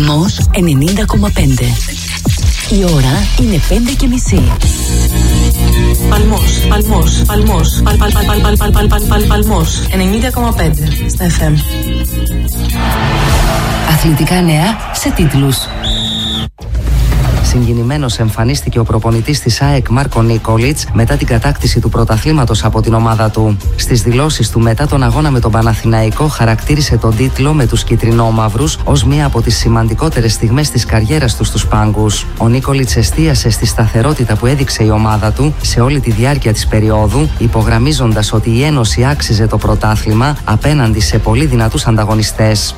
Παλμός 90,5. Η ώρα είναι 5:30. Παλμός 90,5 στα FM. Αθλητικά νέα σε τίτλους. Συγκινημένος εμφανίστηκε ο προπονητής της ΑΕΚ Μάρκο Νίκολιτς μετά την κατάκτηση του πρωταθλήματος από την ομάδα του. Στις δηλώσεις του μετά τον αγώνα με τον Παναθηναϊκό, χαρακτήρισε τον τίτλο με τους κιτρινόμαυρους ως μία από τις σημαντικότερες στιγμές της καριέρας του στους πάγκους. Ο Νίκολιτς εστίασε στη σταθερότητα που έδειξε η ομάδα του σε όλη τη διάρκεια της περίοδου, υπογραμμίζοντας ότι η Ένωση άξιζε το πρωτάθλημα απέναντι σε πολύ δυνατούς ανταγωνιστές.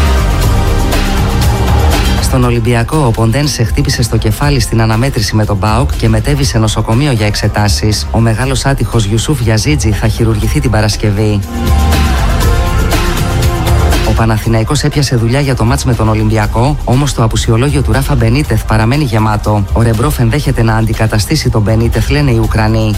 Στον Ολυμπιακό, ο Ποντένσε χτύπησε στο κεφάλι στην αναμέτρηση με τον ΠΑΟΚ και μετέβη σε νοσοκομείο για εξετάσεις. Ο μεγάλος άτυχος Γιουσούφ Γιαζίτζι θα χειρουργηθεί την Παρασκευή. Ο Παναθηναϊκός έπιασε δουλειά για το μάτς με τον Ολυμπιακό, όμως το απουσιολόγιο του Ράφα Μπενίτεθ παραμένει γεμάτο. Ο Ρεμπρόφ ενδέχεται να αντικαταστήσει τον Μπενίτεθ, λένε οι Ουκρανοί.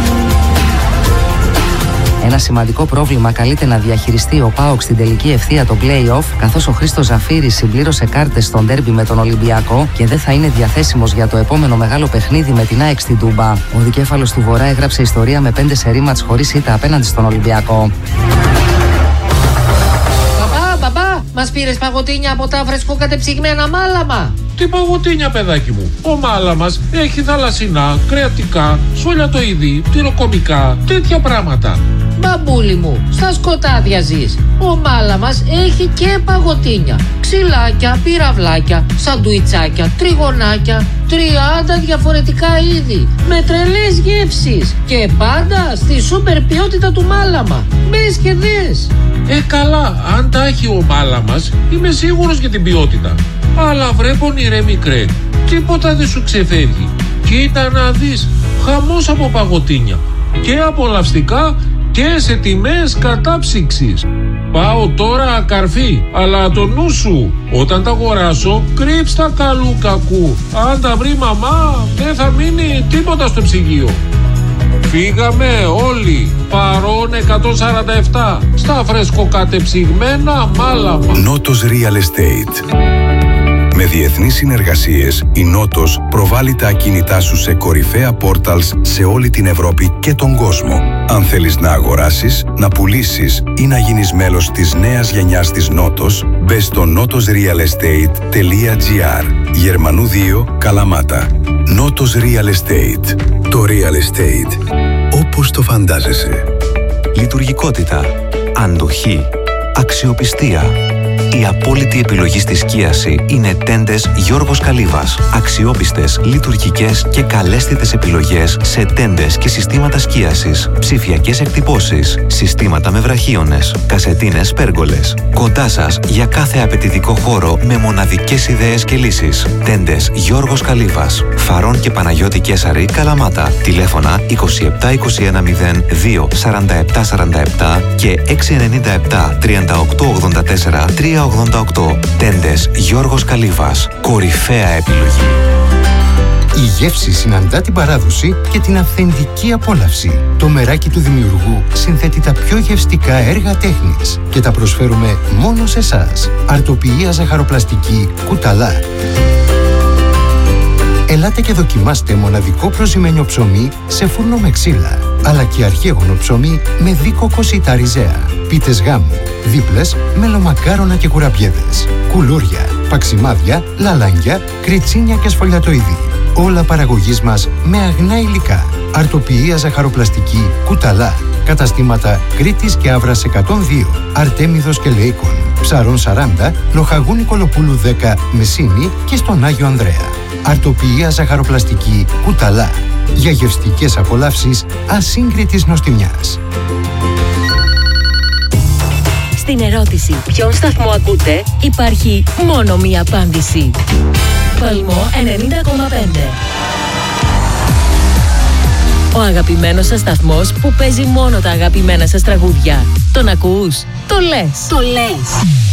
Ένα σημαντικό πρόβλημα καλείται να διαχειριστεί ο ΠΑΟΚ στην τελική ευθεία το play-off, καθώς ο Χρήστος Ζαφύρης συμπλήρωσε κάρτες στον ντέρμπι με τον Ολυμπιακό και δεν θα είναι διαθέσιμος για το επόμενο μεγάλο παιχνίδι με την ΑΕΚ στην Τούμπα. Ο δικέφαλος του Βορρά έγραψε ιστορία με 5 σερί μάτς χωρίς ήττα απέναντι στον Ολυμπιακό. Μπαμπά, μας πήρες παγωτίνια από τα φρεσκοκατεψυγμένα μάλαμα? Τι παγωτίνια, παιδάκι μου? Ο μάλαμας έχει θαλασσινά, κρεατικά, σολιατοειδή, τυροκομικά, τέτοια πράγματα. Μπαμπούλη μου, στα σκοτάδια ζεις. Ο μάλαμας έχει και παγωτίνια, ξυλάκια, πυραυλάκια, σαντουιτσάκια, τριγωνάκια, 30 διαφορετικά είδη, με τρελές γεύσεις και πάντα στη σούπερ ποιότητα του μάλαμα. Μπες και δες. Καλά, αν τα έχει ο μάλαμας, είμαι σίγουρος για την ποιότητα. Αλλά βρε πονηρέ μικρέ, τίποτα δεν σου ξεφεύγει. Κοίτα να δεις, χαμός από παγωτίνια. Και απολαυστικά και σε τιμές κατάψυξης. Πάω τώρα καρφί, αλλά το νου σου, όταν τα αγοράσω, κρύψ' τα καλού κακού. Αν τα βρει μαμά, δεν θα μείνει τίποτα στο ψυγείο. Φύγαμε όλοι, παρών 147, στα φρεσκοκατεψυγμένα μάλαμα. Νότος Real Estate. Με διεθνείς συνεργασίες, η Νότος προβάλλει τα ακίνητά σου σε κορυφαία πόρταλς σε όλη την Ευρώπη και τον κόσμο. Αν θέλεις να αγοράσεις, να πουλήσεις ή να γίνεις μέλος της νέας γενιάς της Νότος, μπες στο notosrealestate.gr. Γερμανού 2, Καλαμάτα. Νότος Real Estate. Το Real Estate όπως το φαντάζεσαι. Λειτουργικότητα, αντοχή, αξιοπιστία. Η απόλυτη επιλογή στη σκίαση είναι τέντες Γιώργος Καλύβας. Αξιόπιστες, λειτουργικές και καλέσθητες επιλογές σε τέντες και συστήματα σκίασης, ψηφιακές εκτυπώσεις, συστήματα με βραχίονες, κασετίνες πέργολες. Κοντά σας για κάθε απαιτητικό χώρο με μοναδικές ιδέες και λύσεις. Τέντες Γιώργος Καλύβας. Φαρών και Παναγιώτη Κέσαρη, Καλαμάτα. Τηλέφωνα 2721 02 47 47 και 697 38 84 388. Τέντες Γιώργος Καλύβας. Κορυφαία επιλογή. Η γεύση συναντά την παράδοση και την αυθεντική απόλαυση. Το μεράκι του δημιουργού συνθέτει τα πιο γευστικά έργα τέχνης και τα προσφέρουμε μόνο σε εσάς. Αρτοποιία ζαχαροπλαστική Κουταλά. Ελάτε και δοκιμάστε μοναδικό προζυμένιο ψωμί σε φούρνο με ξύλα, αλλά και αρχαίγωνο ψωμί με δίκοκο σιτά ριζέα, πίτες γάμου, δίπλες, μελομακάρονα και κουραμπιέδες, κουλούρια, παξιμάδια, λαλάνια, κριτσίνια και σφολιατοειδή. Όλα παραγωγής μας με αγνά υλικά. Αρτοποιία ζαχαροπλαστική Κουταλά. Καταστήματα Κρήτης και Αύρας 102, Αρτέμιδος και Λεϊκών, Ψαρών 40, Λοχαγού Νικολοπούλου 10, Μεσίνη και στον Άγιο Ανδρέα. Αρτοποιία ζαχαροπλαστική Κουταλά. Για γευστικές απολαύσεις ασύγκριτης νοστιμιάς. Στην ερώτηση ποιον σταθμό ακούτε, υπάρχει μόνο μία απάντηση. Παλμό 90,5. Ο αγαπημένος σας σταθμός που παίζει μόνο τα αγαπημένα σας τραγούδια. Τον ακούς? Το λες. Το λες.